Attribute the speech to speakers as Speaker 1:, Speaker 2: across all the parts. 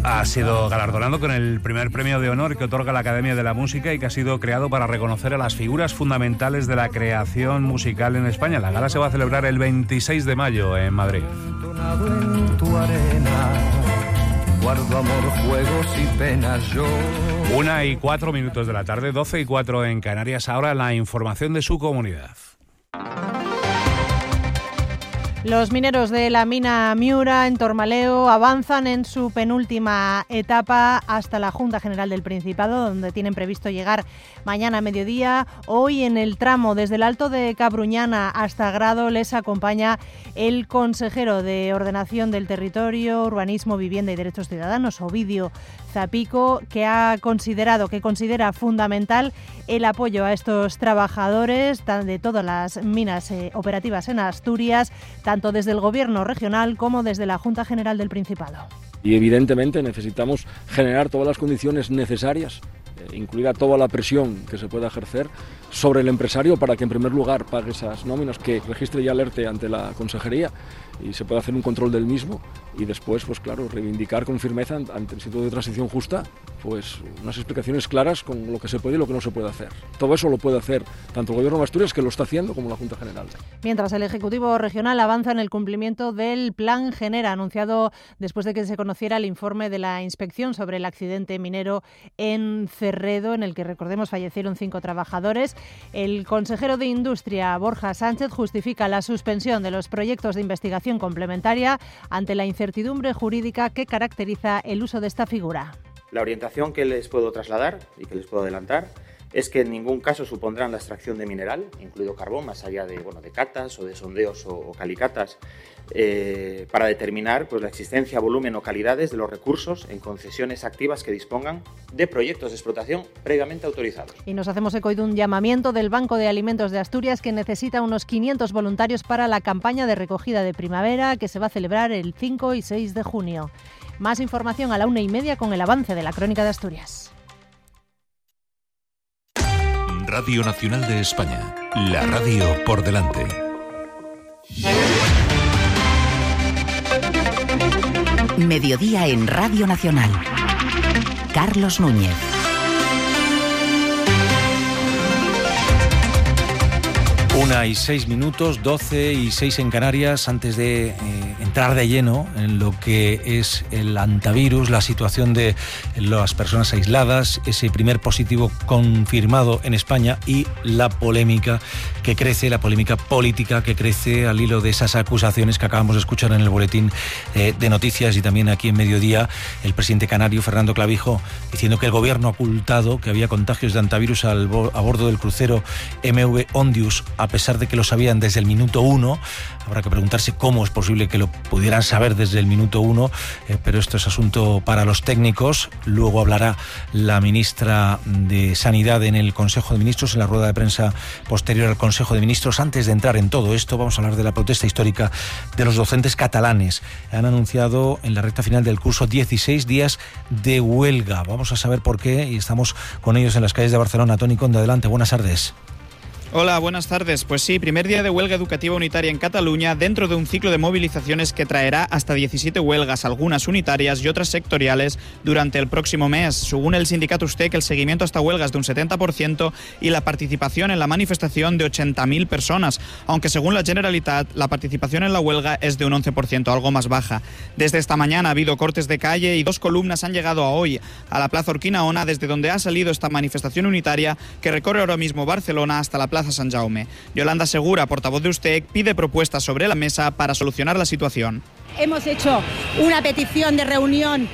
Speaker 1: Ha sido galardonado con el primer premio de honor que otorga la Academia de la Música y que ha sido creado para reconocer a las figuras fundamentales de la creación musical en España. La gala se va a celebrar el 26 de mayo en Madrid. Guardo amor, juegos y penas yo. 1:04 de la tarde, 12:04 en Canarias. Ahora la información de su comunidad.
Speaker 2: Los mineros de la mina Miura en Tormaleo avanzan en su penúltima etapa hasta la Junta General del Principado, donde tienen previsto llegar mañana a mediodía. Hoy en el tramo desde el Alto de Cabruñana hasta Grado les acompaña el consejero de Ordenación del Territorio, Urbanismo, Vivienda y Derechos Ciudadanos, Ovidio Zapico, que considera fundamental el apoyo a estos trabajadores de todas las minas operativas en Asturias, tanto desde el Gobierno regional como desde la Junta General del Principado.
Speaker 3: Y evidentemente necesitamos generar todas las condiciones necesarias, incluida toda la presión que se pueda ejercer sobre el empresario para que en primer lugar pague esas nóminas, que registre y alerte ante la consejería y se pueda hacer un control del mismo, y después, pues claro, reivindicar con firmeza ante el Instituto de Transición Justa pues unas explicaciones claras con lo que se puede y lo que no se puede hacer. Todo eso lo puede hacer tanto el Gobierno de Asturias, que lo está haciendo, como la Junta General.
Speaker 2: Mientras el Ejecutivo Regional avanza en el cumplimiento del Plan Genera, anunciado después de que se conociera el informe de la inspección sobre el accidente minero en Cerredo, en el que, recordemos, fallecieron 5 trabajadores. El consejero de Industria, Borja Sánchez, justifica la suspensión de los proyectos de investigación complementaria ante la incertidumbre jurídica que caracteriza el uso de esta figura.
Speaker 4: La orientación que les puedo trasladar y que les puedo adelantar es que en ningún caso supondrán la extracción de mineral, incluido carbón, más allá de catas o de sondeos o calicatas, para determinar pues, la existencia, volumen o calidades de los recursos en concesiones activas que dispongan de proyectos de explotación previamente autorizados.
Speaker 2: Y nos hacemos eco de un llamamiento del Banco de Alimentos de Asturias, que necesita unos 500 voluntarios para la campaña de recogida de primavera que se va a celebrar el 5 y 6 de junio. Más información a la 1:30 con el avance de la Crónica de Asturias.
Speaker 5: Radio Nacional de España, la radio por delante.
Speaker 6: Mediodía en Radio Nacional. Carlos Núñez.
Speaker 7: 1:06, 12:06 en Canarias. Antes de entrar de lleno en lo que es el antivirus, la situación de las personas aisladas, ese primer positivo confirmado en España y la polémica que crece, la polémica política que crece al hilo de esas acusaciones que acabamos de escuchar en el boletín de noticias y también aquí en Mediodía, el presidente canario Fernando Clavijo diciendo que el gobierno ha ocultado que había contagios de antivirus a bordo del crucero MV Ondius, a pesar de que lo sabían desde el minuto 1. Habrá que preguntarse cómo es posible que lo pudieran saber desde el minuto 1, pero esto es asunto para los técnicos. Luego hablará la ministra de Sanidad en el Consejo de Ministros, en la rueda de prensa posterior al Consejo de Ministros. Antes de entrar en todo esto, vamos a hablar de la protesta histórica de los docentes catalanes. Han anunciado en la recta final del curso 16 días de huelga. Vamos a saber por qué y estamos con ellos en las calles de Barcelona. Toni Conde, adelante, buenas tardes.
Speaker 8: Hola, buenas tardes. Pues sí, primer día de huelga educativa unitaria en Cataluña dentro de un ciclo de movilizaciones que traerá hasta 17 huelgas, algunas unitarias y otras sectoriales, durante el próximo mes. Según el sindicato USTEC, el seguimiento a esta huelga es de un 70% y la participación en la manifestación de 80.000 personas, aunque según la Generalitat, la participación en la huelga es de un 11%, algo más baja. Desde esta mañana ha habido cortes de calle y 2 columnas han llegado hoy a la Plaza Urquinaona, desde donde ha salido esta manifestación unitaria que recorre ahora mismo Barcelona hasta la Plaza San Jaume. Yolanda Segura, portavoz de USTEC, pide propuestas sobre la mesa para solucionar la situación.
Speaker 9: Hemos hecho una petición de reunión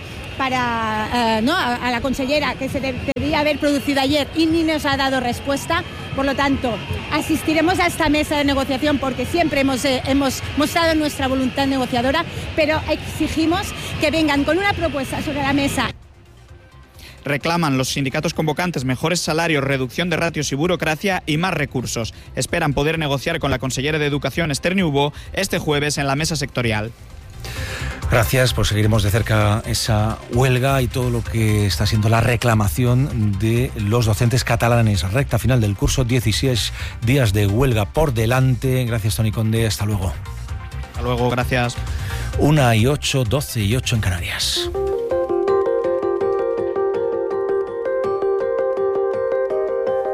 Speaker 9: para a la consellera que se debería haber producido ayer y ni nos ha dado respuesta. Por lo tanto, asistiremos a esta mesa de negociación porque siempre hemos mostrado nuestra voluntad negociadora, pero exigimos que vengan con una propuesta sobre la mesa.
Speaker 8: Reclaman los sindicatos convocantes mejores salarios, reducción de ratios y burocracia y más recursos. Esperan poder negociar con la consellera de Educación, Esther Niubó, este jueves en la mesa sectorial.
Speaker 7: Gracias, pues seguiremos de cerca esa huelga y todo lo que está siendo la reclamación de los docentes catalanes. Recta final del curso, 16 días de huelga por delante. Gracias, Toni Conde, hasta luego.
Speaker 8: Hasta luego, gracias.
Speaker 7: 1:08, 12:08 en Canarias.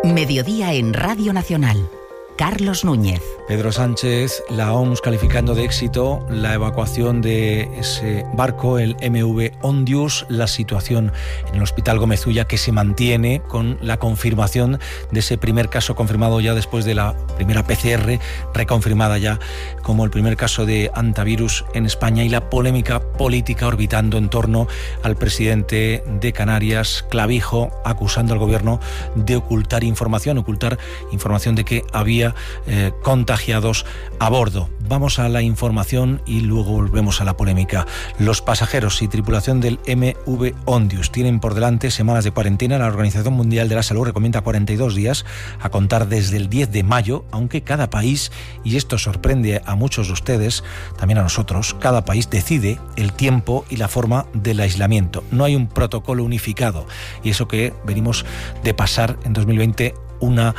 Speaker 6: Mediodía en Radio Nacional. Carlos Núñez.
Speaker 7: Pedro Sánchez, la OMS calificando de éxito la evacuación de ese barco, el MV Ondius, la situación en el Hospital Gómez Ulla que se mantiene con la confirmación de ese primer caso confirmado ya después de la primera PCR reconfirmada ya como el primer caso de hantavirus en España, y la polémica política orbitando en torno al presidente de Canarias, Clavijo, acusando al gobierno de ocultar información de que había contagiados a bordo. Vamos a la información y luego volvemos a la polémica. Los pasajeros y tripulación del MV Ondius tienen por delante semanas de cuarentena. La Organización Mundial de la Salud recomienda 42 días a contar desde el 10 de mayo, aunque cada país, y esto sorprende a muchos de ustedes, también a nosotros, cada país decide el tiempo y la forma del aislamiento. No hay un protocolo unificado, y eso que venimos de pasar en 2020 una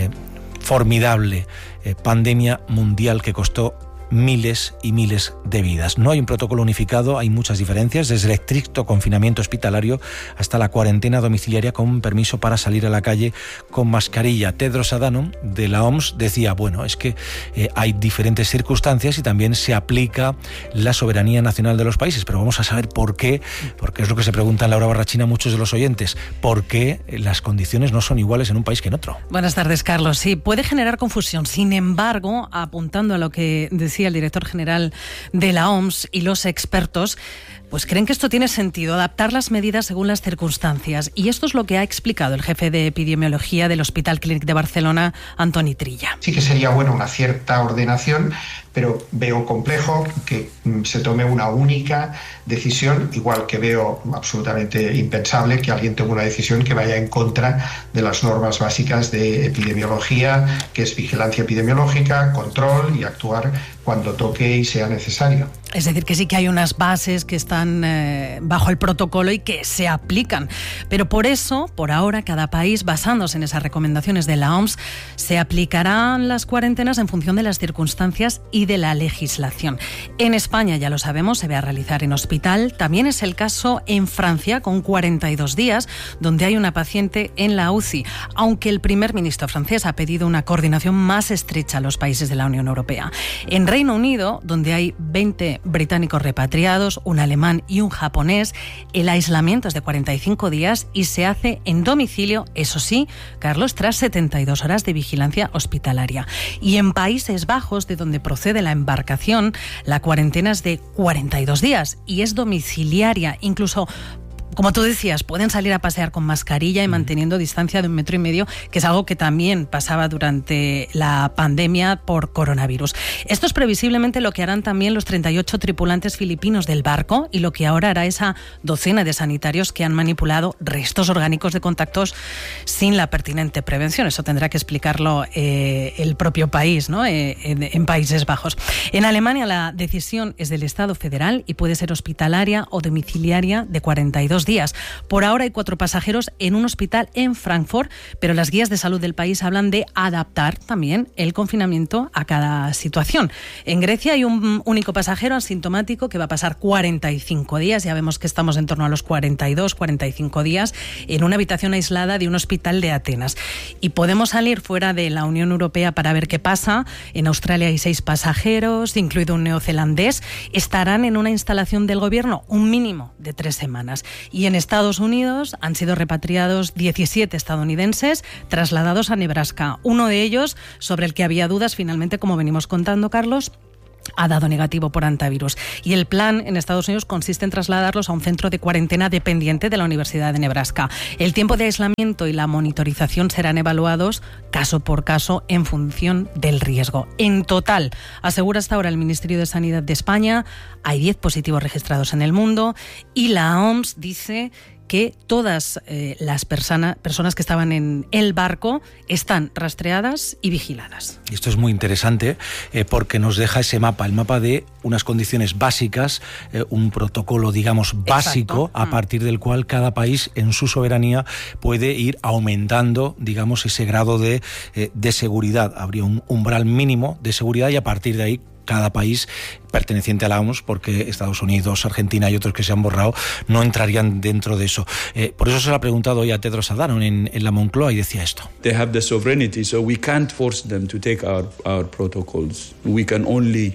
Speaker 7: formidable pandemia mundial que costó miles y miles de vidas. No hay un protocolo unificado, hay muchas diferencias, desde el estricto confinamiento hospitalario hasta la cuarentena domiciliaria con permiso para salir a la calle con mascarilla. Tedros Adhanom de la OMS decía, bueno, es que hay diferentes circunstancias y también se aplica la soberanía nacional de los países, pero vamos a saber por qué, porque es lo que se pregunta en Laura Barrachina muchos de los oyentes, por qué las condiciones no son iguales en un país que en otro.
Speaker 10: Buenas tardes, Carlos. Sí, puede generar confusión. Sin embargo, apuntando a lo que decía el director general de la OMS y los expertos, pues creen que esto tiene sentido, adaptar las medidas según las circunstancias. Y esto es lo que ha explicado el jefe de epidemiología del Hospital Clínic de Barcelona, Antoni Trilla.
Speaker 11: Sí que sería bueno una cierta ordenación, pero veo complejo que se tome una única decisión, igual que veo absolutamente impensable que alguien tome una decisión que vaya en contra de las normas básicas de epidemiología, que es vigilancia epidemiológica, control y actuar cuando toque y sea necesario.
Speaker 10: Es decir, que sí que hay unas bases que están bajo el protocolo y que se aplican. Pero por eso, por ahora, cada país, basándose en esas recomendaciones de la OMS, se aplicarán las cuarentenas en función de las circunstancias y de la legislación. En España, ya lo sabemos, se va a realizar en hospital. También es el caso en Francia, con 42 días, donde hay una paciente en la UCI, aunque el primer ministro francés ha pedido una coordinación más estrecha a los países de la Unión Europea. En Reino Unido, donde hay 20 británicos repatriados, un alemán y un japonés, el aislamiento es de 45 días y se hace en domicilio, eso sí, Carlos, tras 72 horas de vigilancia hospitalaria. Y en Países Bajos, de donde procede la embarcación, la cuarentena es de 42 días y es domiciliaria, incluso, como tú decías, pueden salir a pasear con mascarilla y manteniendo distancia de 1,5 metros, que es algo que también pasaba durante la pandemia por coronavirus. Esto es previsiblemente lo que harán también los 38 tripulantes filipinos del barco y lo que ahora hará esa docena de sanitarios que han manipulado restos orgánicos de contactos sin la pertinente prevención. Eso tendrá que explicarlo el propio país, ¿no? En Países Bajos. En Alemania la decisión es del Estado federal y puede ser hospitalaria o domiciliaria de 42 días. Por ahora hay 4 pasajeros en un hospital en Frankfurt, pero las guías de salud del país hablan de adaptar también el confinamiento a cada situación. En Grecia hay un único pasajero asintomático que va a pasar 45 días, ya vemos que estamos en torno a los 42, 45 días, en una habitación aislada de un hospital de Atenas. Y podemos salir fuera de la Unión Europea para ver qué pasa. En Australia hay 6 pasajeros, incluido un neozelandés. Estarán en una instalación del gobierno un mínimo de 3 semanas. Y en Estados Unidos han sido repatriados 17 estadounidenses trasladados a Nebraska. Uno de ellos, sobre el que había dudas, finalmente, como venimos contando, Carlos, ha dado negativo por hantavirus. Y el plan en Estados Unidos consiste en trasladarlos a un centro de cuarentena dependiente de la Universidad de Nebraska. El tiempo de aislamiento y la monitorización serán evaluados caso por caso en función del riesgo. En total, asegura hasta ahora el Ministerio de Sanidad de España, hay 10 positivos registrados en el mundo y la OMS dice que todas las personas que estaban en el barco están rastreadas y vigiladas.
Speaker 7: Esto es muy interesante porque nos deja ese mapa, el mapa de unas condiciones básicas, un protocolo, digamos, básico. Exacto. A partir del cual cada país en su soberanía puede ir aumentando, digamos, ese grado de seguridad. Habría un umbral mínimo de seguridad y a partir de ahí cada país perteneciente a la OMS, porque Estados Unidos, Argentina y otros que se han borrado no entrarían dentro de eso. Por eso se le ha preguntado hoy a Tedros Adhanom en la Moncloa y decía esto.
Speaker 12: They have the sovereignty, so we can't force them to take our protocols. We can only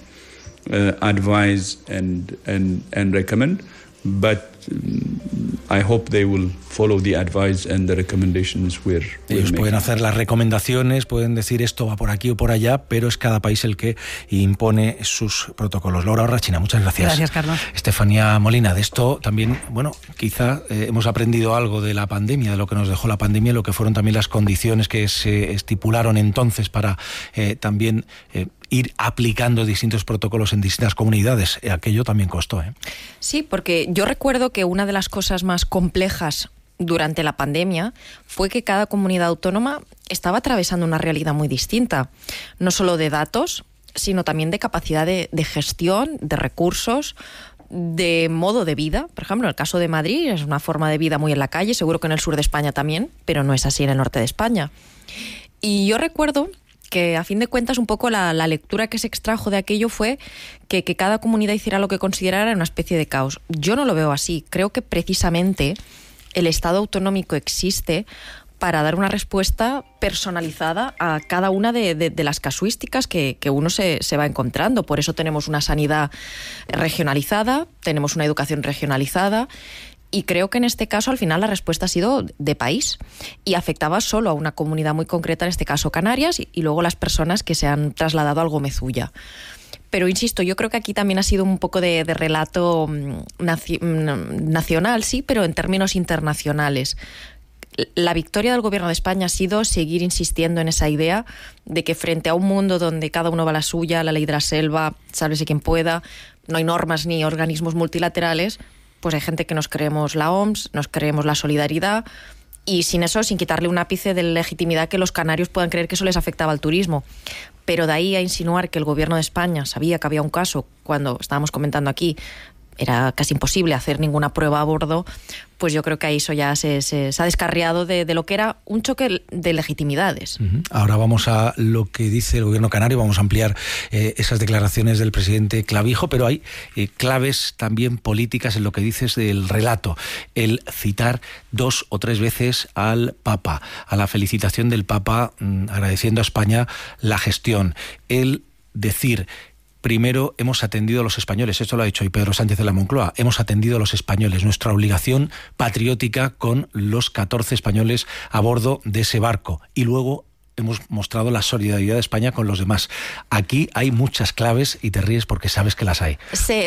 Speaker 12: advise and recommend, but I hope they will follow the advice and the recommendations we're
Speaker 7: Ellos
Speaker 12: making.
Speaker 7: pueden hacer las recomendaciones, pueden decir esto va por aquí o por allá, pero es cada país el que impone sus protocolos. Laura Orrachina, muchas gracias.
Speaker 10: Gracias, Carlos.
Speaker 7: Estefanía Molina, de esto también, bueno, quizá hemos aprendido algo de la pandemia, de lo que nos dejó la pandemia, lo que fueron también las condiciones que se estipularon entonces para también ir aplicando distintos protocolos en distintas comunidades. Aquello también costó, ¿eh?
Speaker 13: Sí, porque yo recuerdo que una de las cosas más complejas durante la pandemia fue que cada comunidad autónoma estaba atravesando una realidad muy distinta, no solo de datos, sino también de capacidad de gestión, de recursos, de modo de vida. Por ejemplo, en el caso de Madrid es una forma de vida muy en la calle, seguro que en el sur de España también, pero no es así en el norte de España. Y yo recuerdo que a fin de cuentas un poco la lectura que se extrajo de aquello fue que cada comunidad hiciera lo que considerara una especie de caos. Yo no lo veo así. Creo que precisamente el Estado autonómico existe para dar una respuesta personalizada a cada una de las casuísticas que uno se va encontrando. Por eso tenemos una sanidad regionalizada, tenemos una educación regionalizada. Y creo que en este caso al final la respuesta ha sido de país y afectaba solo a una comunidad muy concreta, en este caso Canarias, y luego las personas que se han trasladado al Gomezulla. Pero insisto, yo creo que aquí también ha sido un poco de relato nacional, sí, pero en términos internacionales. La victoria del Gobierno de España ha sido seguir insistiendo en esa idea de que frente a un mundo donde cada uno va a la suya, la ley de la selva, sálvese quien pueda, no hay normas ni organismos multilaterales, pues hay gente que nos creemos la OMS, nos creemos la solidaridad, y sin eso, sin quitarle un ápice de legitimidad que los canarios puedan creer que eso les afectaba al turismo. Pero de ahí a insinuar que el Gobierno de España sabía que había un caso, cuando estábamos comentando aquí, era casi imposible hacer ninguna prueba a bordo, pues yo creo que ahí eso ya se ha descarriado de lo que era un choque de legitimidades.
Speaker 7: Ahora vamos a lo que dice el Gobierno canario, vamos a ampliar esas declaraciones del presidente Clavijo, pero hay claves también políticas en lo que dices del relato, el citar 2 o 3 veces al Papa, a la felicitación del Papa, agradeciendo a España la gestión, el decir: primero, hemos atendido a los españoles. Esto lo ha dicho hoy Pedro Sánchez de la Moncloa. Hemos atendido a los españoles. Nuestra obligación patriótica con los 14 españoles a bordo de ese barco. Y luego hemos mostrado la solidaridad de España con los demás. Aquí hay muchas claves y te ríes porque sabes que las hay.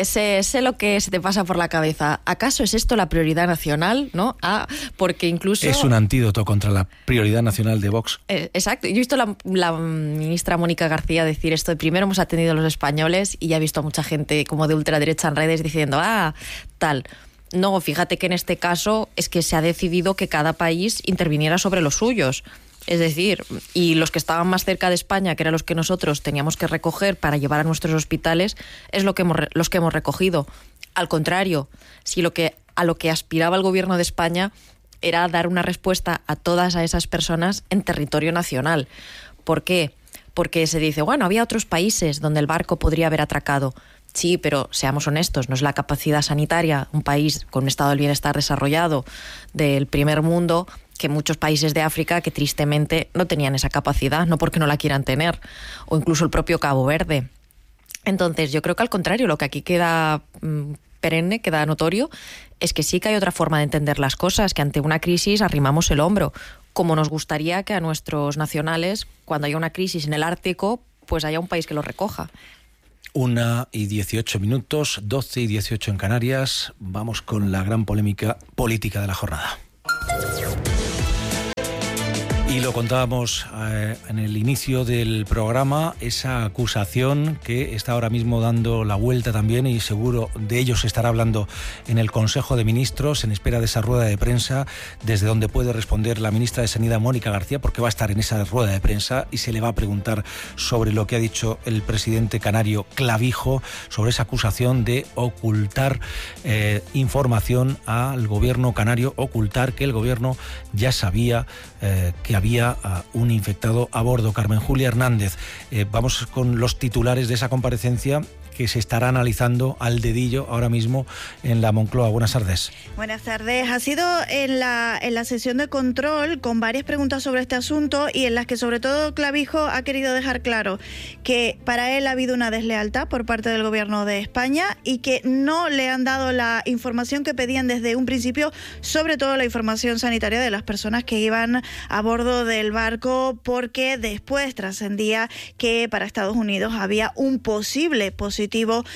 Speaker 13: Sé lo que se te pasa por la cabeza. ¿Acaso es esto la prioridad nacional? ¿No? Porque incluso...
Speaker 7: Es un antídoto contra la prioridad nacional de Vox.
Speaker 13: Exacto. Yo he visto la ministra Mónica García decir esto de primero hemos atendido a los españoles, y ya he visto a mucha gente como de ultraderecha en redes diciendo tal. No, fíjate que en este caso es que se ha decidido que cada país interviniera sobre los suyos. Es decir, y los que estaban más cerca de España, que eran los que nosotros teníamos que recoger para llevar a nuestros hospitales, es los que hemos recogido. Al contrario, si a lo que aspiraba el Gobierno de España era dar una respuesta a todas esas personas en territorio nacional. ¿Por qué? Porque se dice, bueno, había otros países donde el barco podría haber atracado. Sí, pero seamos honestos, no es la capacidad sanitaria, un país con un estado del bienestar desarrollado del primer mundo, que muchos países de África que tristemente no tenían esa capacidad, no porque no la quieran tener, o incluso el propio Cabo Verde. Entonces, yo creo que al contrario, lo que aquí queda perenne, queda notorio, es que sí que hay otra forma de entender las cosas, que ante una crisis arrimamos el hombro, como nos gustaría que a nuestros nacionales, cuando haya una crisis en el Ártico, pues haya un país que los recoja.
Speaker 7: 1:18, 12:18 en Canarias. Vamos con la gran polémica política de la jornada. Y lo contábamos en el inicio del programa, esa acusación que está ahora mismo dando la vuelta también, y seguro de ello se estará hablando en el Consejo de Ministros, en espera de esa rueda de prensa, desde donde puede responder la ministra de Sanidad, Mónica García, porque va a estar en esa rueda de prensa y se le va a preguntar sobre lo que ha dicho el presidente canario Clavijo, sobre esa acusación de ocultar información al gobierno canario, ocultar que el gobierno ya sabía que había un infectado a bordo. Carmen Julia Hernández, vamos con los titulares de esa comparecencia que se estará analizando al dedillo ahora mismo en la Moncloa. Buenas tardes.
Speaker 14: Buenas tardes. Ha sido en la sesión de control con varias preguntas sobre este asunto y en las que sobre todo Clavijo ha querido dejar claro que para él ha habido una deslealtad por parte del Gobierno de España y que no le han dado la información que pedían desde un principio, sobre todo la información sanitaria de las personas que iban a bordo del barco, porque después trascendía que para Estados Unidos había un posible positivo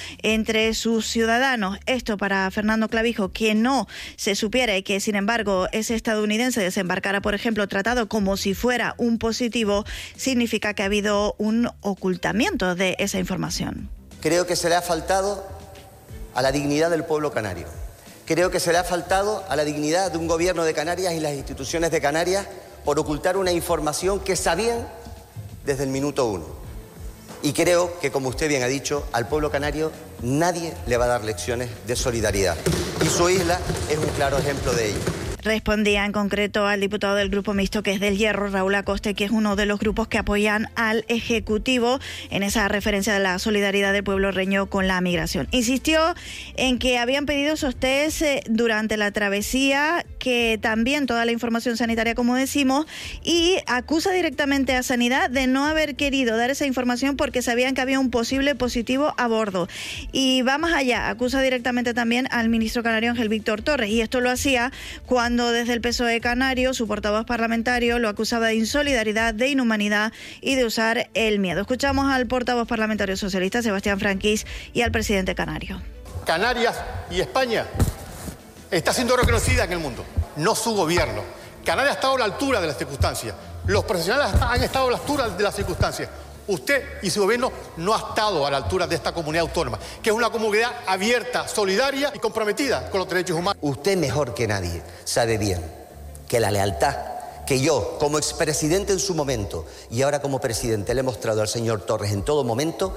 Speaker 14: entre sus ciudadanos. Esto para Fernando Clavijo, que no se supiera y que sin embargo ese estadounidense desembarcara, por ejemplo, tratado como si fuera un positivo, significa que ha habido un ocultamiento de esa información.
Speaker 15: Creo que se le ha faltado a la dignidad del pueblo canario. Creo que se le ha faltado a la dignidad de un gobierno de Canarias y las instituciones de Canarias por ocultar una información que sabían desde el minuto uno. Y creo que, como usted bien ha dicho, al pueblo canario nadie le va a dar lecciones de solidaridad. Y su isla es un claro ejemplo de ello.
Speaker 14: Respondía en concreto al diputado del Grupo Mixto, que es del Hierro, Raúl Acosta, que es uno de los grupos que apoyan al Ejecutivo en esa referencia de la solidaridad del pueblo reño con la migración. Insistió en que habían pedido esos test durante la travesía, que también toda la información sanitaria, como decimos, y acusa directamente a Sanidad de no haber querido dar esa información porque sabían que había un posible positivo a bordo. Y va más allá, acusa directamente también al ministro canario Ángel Víctor Torres, y esto lo hacía cuando desde el PSOE canario, su portavoz parlamentario lo acusaba de insolidaridad, de inhumanidad y de usar el miedo. Escuchamos al portavoz parlamentario socialista, Sebastián Franquís, y al presidente canario.
Speaker 16: Canarias y España está siendo reconocida en el mundo, no su gobierno. Canarias ha estado a la altura de las circunstancias. Los profesionales han estado a la altura de las circunstancias. Usted y su gobierno no ha estado a la altura de esta comunidad autónoma, que es una comunidad abierta, solidaria y comprometida con los derechos humanos.
Speaker 15: Usted mejor que nadie sabe bien que la lealtad que yo, como expresidente en su momento y ahora como presidente, le he mostrado al señor Torres en todo momento,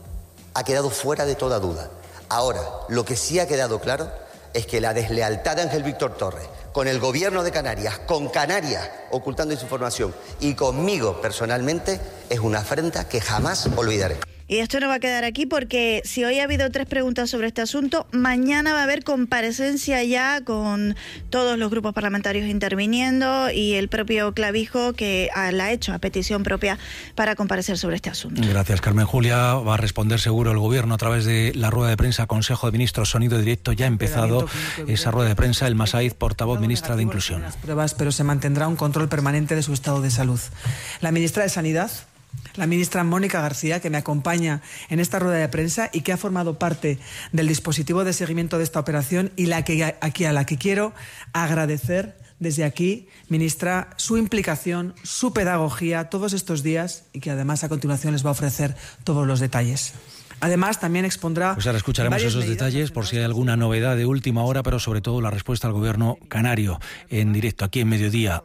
Speaker 15: ha quedado fuera de toda duda. Ahora, lo que sí ha quedado claro es que la deslealtad de Ángel Víctor Torres con el gobierno de Canarias, con Canarias ocultando esa información y conmigo personalmente, es una afrenta que jamás olvidaré.
Speaker 14: Y esto no va a quedar aquí porque si hoy ha habido 3 preguntas sobre este asunto, mañana va a haber comparecencia ya con todos los grupos parlamentarios interviniendo y el propio Clavijo, que la ha hecho a petición propia para comparecer sobre este asunto.
Speaker 7: Gracias, Carmen Julia. Va a responder seguro el Gobierno a través de la rueda de prensa Consejo de Ministros. Sonido directo, ya ha empezado esa rueda de prensa. El Masaiz, portavoz ministra de Inclusión.
Speaker 17: Pruebas, pero se mantendrá un control permanente de su estado de salud. La ministra de Sanidad, la ministra Mónica García, que me acompaña en esta rueda de prensa y que ha formado parte del dispositivo de seguimiento de esta operación y a la que quiero agradecer desde aquí, ministra, su implicación, su pedagogía todos estos días y que además a continuación les va a ofrecer todos los detalles. Además, también expondrá...
Speaker 7: Pues ahora escucharemos esos detalles por si hay alguna novedad de última hora, pero sobre todo la respuesta al Gobierno canario en directo aquí en Mediodía,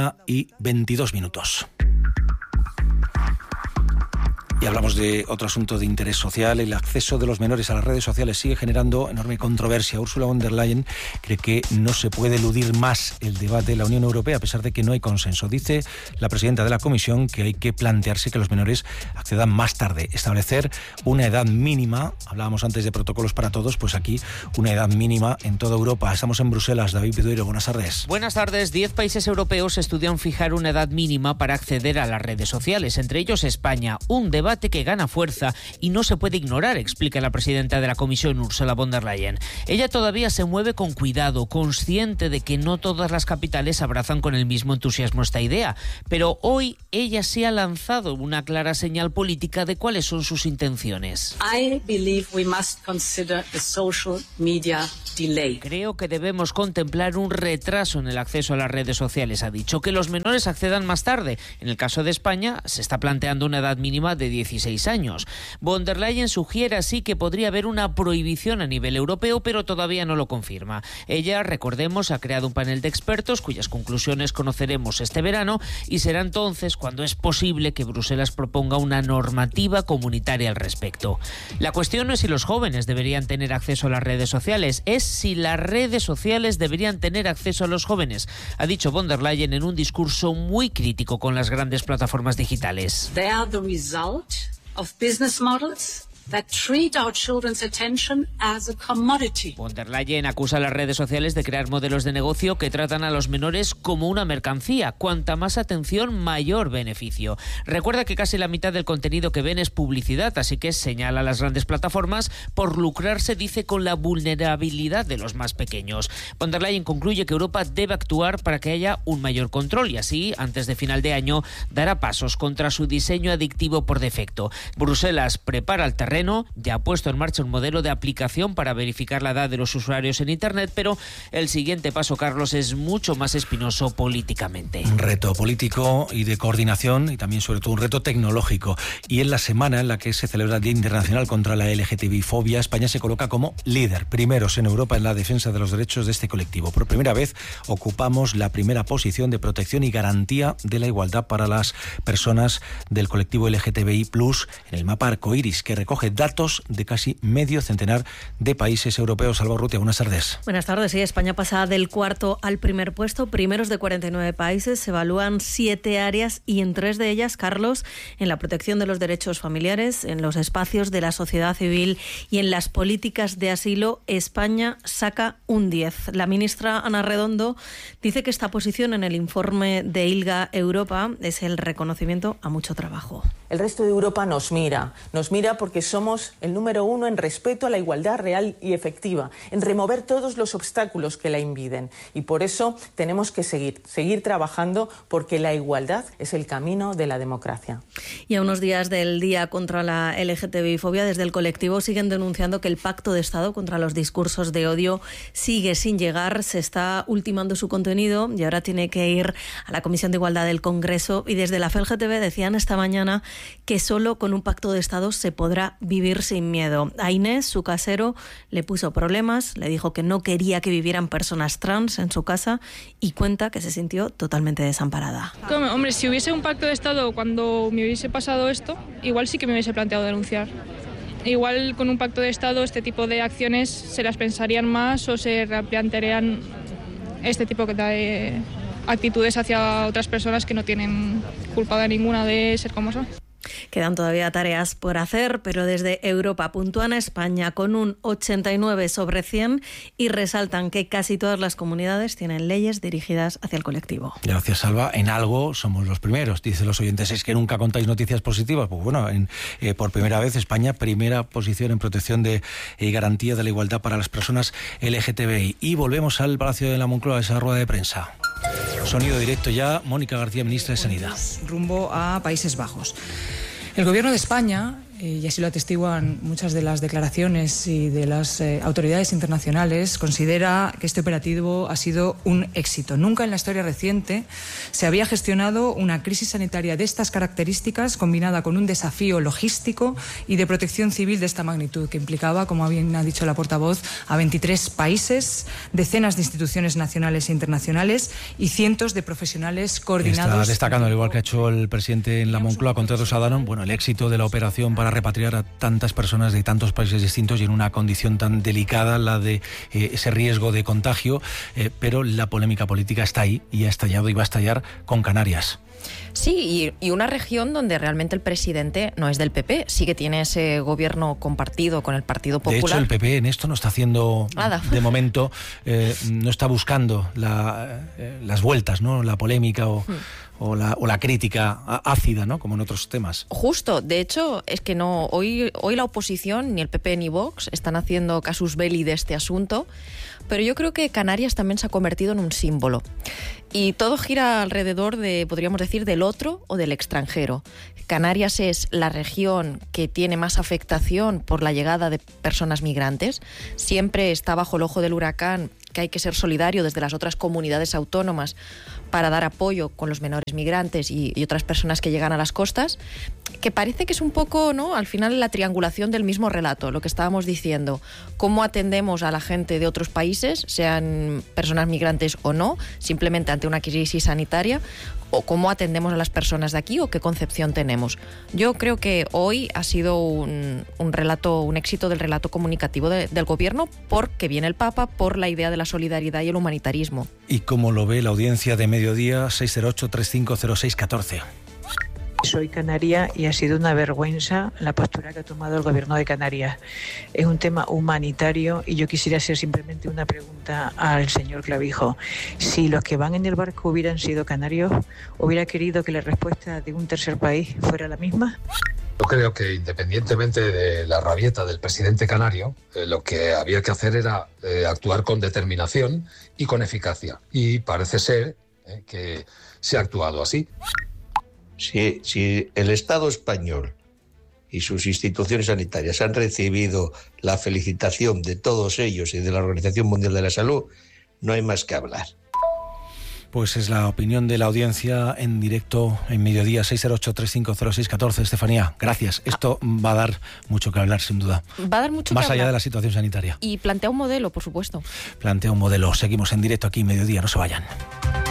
Speaker 7: 1:22. Y hablamos de otro asunto de interés social. El acceso de los menores a las redes sociales sigue generando enorme controversia. Ursula von der Leyen cree que no se puede eludir más el debate de la Unión Europea, a pesar de que no hay consenso. Dice la presidenta de la Comisión que hay que plantearse que los menores accedan más tarde. Establecer una edad mínima. Hablábamos antes de protocolos para todos, pues aquí una edad mínima en toda Europa. Estamos en Bruselas. David Piduero, buenas tardes.
Speaker 18: Buenas tardes. 10 países europeos estudian fijar una edad mínima para acceder a las redes sociales, entre ellos España. Un debate que gana fuerza y no se puede ignorar, explica la presidenta de la Comisión, Ursula von der Leyen. Ella todavía se mueve con cuidado, consciente de que no todas las capitales abrazan con el mismo entusiasmo esta idea, pero hoy ella sí ha lanzado una clara señal política de cuáles son sus intenciones. Creo que debemos contemplar un retraso en el acceso a las redes sociales, ha dicho, que los menores accedan más tarde. En el caso de España se está planteando una edad mínima de 16 años. Von der Leyen sugiere así que podría haber una prohibición a nivel europeo, pero todavía no lo confirma. Ella, recordemos, ha creado un panel de expertos cuyas conclusiones conoceremos este verano y será entonces cuando es posible que Bruselas proponga una normativa comunitaria al respecto. La cuestión no es si los jóvenes deberían tener acceso a las redes sociales, es si las redes sociales deberían tener acceso a los jóvenes, ha dicho von der Leyen en un discurso muy crítico con las grandes plataformas digitales.
Speaker 19: They are the result of business models that treat our children's attention as a commodity.
Speaker 18: Von der Leyen acusa a las redes sociales de crear modelos de negocio que tratan a los menores como una mercancía. Cuanta más atención, mayor beneficio. Recuerda que casi la mitad del contenido que ven es publicidad, así que señala a las grandes plataformas por lucrarse, dice, con la vulnerabilidad de los más pequeños. Von der Leyen concluye que Europa debe actuar para que haya un mayor control y así, antes de final de año, dará pasos contra su diseño adictivo por defecto. Bruselas prepara el terreno, ya ha puesto en marcha un modelo de aplicación para verificar la edad de los usuarios en Internet, pero el siguiente paso, Carlos, es mucho más espinoso políticamente.
Speaker 7: Un reto político y de coordinación y también, sobre todo, un reto tecnológico. Y en la semana en la que se celebra el Día Internacional contra la LGTBI-fobia, España se coloca como líder, primeros en Europa en la defensa de los derechos de este colectivo. Por primera vez ocupamos la primera posición de protección y garantía de la igualdad para las personas del colectivo LGTBI+, en el mapa arcoíris, que recoge datos de casi medio centenar de países europeos. Alba Urrutia, buenas tardes.
Speaker 10: Buenas tardes. Sí, España pasa del cuarto al primer puesto. Primeros de 49 países. Se evalúan 7 áreas y en 3 de ellas, Carlos, en la protección de los derechos familiares, en los espacios de la sociedad civil y en las políticas de asilo, España saca un 10. La ministra Ana Redondo dice que esta posición en el informe de ILGA Europa es el reconocimiento a mucho trabajo.
Speaker 20: El resto de Europa nos mira porque somos el número 1 en respeto a la igualdad real y efectiva, en remover todos los obstáculos que la impiden. Y por eso tenemos que seguir trabajando, porque la igualdad es el camino de la democracia.
Speaker 10: Y a unos días del Día contra la LGTBI-fobia, desde el colectivo siguen denunciando que el Pacto de Estado contra los discursos de odio sigue sin llegar, se está ultimando su contenido y ahora tiene que ir a la Comisión de Igualdad del Congreso. Y desde la FELGTB decían esta mañana que solo con un Pacto de Estado se podrá vivir sin miedo. A Inés, su casero, le puso problemas, le dijo que no quería que vivieran personas trans en su casa y cuenta que se sintió totalmente desamparada.
Speaker 21: Hombre, si hubiese un Pacto de Estado cuando me hubiese pasado esto, igual sí que me hubiese planteado denunciar. Igual con un Pacto de Estado este tipo de acciones se las pensarían más o se replantearían este tipo de actitudes hacia otras personas que no tienen culpa de ninguna de ser como son.
Speaker 10: Quedan todavía tareas por hacer, pero desde Europa puntúan a España con un 89 sobre 100 y resaltan que casi todas las comunidades tienen leyes dirigidas hacia el colectivo.
Speaker 7: Gracias, Alba. En algo somos los primeros, dicen los oyentes. ¿Es que nunca contáis noticias positivas? Pues bueno, por primera vez España, primera posición en protección y garantía de la igualdad para las personas LGTBI. Y volvemos al Palacio de la Moncloa, a esa rueda de prensa. Sonido directo ya, Mónica García, ministra de Sanidad.
Speaker 22: Rumbo a Países Bajos. El Gobierno de España, y así lo atestiguan muchas de las declaraciones y de las autoridades internacionales, considera que este operativo ha sido un éxito. Nunca en la historia reciente se había gestionado una crisis sanitaria de estas características combinada con un desafío logístico y de protección civil de esta magnitud, que implicaba, como bien ha dicho la portavoz, a 23 países, decenas de instituciones nacionales e internacionales y cientos de profesionales coordinados.
Speaker 7: Está destacando, al igual que ha hecho el presidente en la Moncloa, Contreras Adhanom, el éxito de la operación para repatriar a tantas personas de tantos países distintos y en una condición tan delicada, la de ese riesgo de contagio, pero la polémica política está ahí y ha estallado y va a estallar con Canarias.
Speaker 13: Sí, y una región donde realmente el presidente no es del PP, sí que tiene ese gobierno compartido con el Partido Popular.
Speaker 7: De hecho, el PP en esto no está haciendo nada. De momento, no está buscando las vueltas, ¿no? La polémica o la crítica ácida, ¿no? Como en otros temas.
Speaker 13: Justo, de hecho, es que no hoy la oposición, ni el PP ni Vox, están haciendo casus belli de este asunto, pero yo creo que Canarias también se ha convertido en un símbolo. Y todo gira alrededor de, podríamos decir, del otro o del extranjero. Canarias es la región que tiene más afectación por la llegada de personas migrantes. Siempre está bajo el ojo del huracán que hay que ser solidario desde las otras comunidades autónomas para dar apoyo con los menores migrantes y otras personas que llegan a las costas, que parece que es un poco, ¿no?, al final la triangulación del mismo relato, lo que estábamos diciendo, cómo atendemos a la gente de otros países, sean personas migrantes o no, simplemente ante una crisis sanitaria, o cómo atendemos a las personas de aquí o qué concepción tenemos. Yo creo que hoy ha sido un éxito del relato comunicativo del gobierno, porque viene el Papa, por la idea de la solidaridad y el humanitarismo.
Speaker 7: ¿Y cómo lo ve la audiencia de mediodía? 608-3506-14.
Speaker 1: Soy canaria y ha sido una vergüenza la postura que ha tomado el gobierno de Canarias. Es un tema humanitario y yo quisiera hacer simplemente una pregunta al señor Clavijo. Si los que van en el barco hubieran sido canarios, ¿hubiera querido que la respuesta de un tercer país fuera la misma?
Speaker 3: Yo creo que independientemente de la rabieta del presidente canario, lo que había que hacer era actuar con determinación y con eficacia. Y parece ser que se ha actuado así.
Speaker 23: Si el Estado español y sus instituciones sanitarias han recibido la felicitación de todos ellos y de la Organización Mundial de la Salud, no hay más que hablar.
Speaker 7: Pues es la opinión de la audiencia en directo en mediodía, 608-3506-14. Estefanía, gracias. Esto va a dar mucho que hablar, sin duda.
Speaker 13: Va a dar mucho que hablar.
Speaker 7: Más allá de la situación sanitaria.
Speaker 13: Y plantea un modelo, por supuesto.
Speaker 7: Plantea un modelo. Seguimos en directo aquí en mediodía, no se vayan.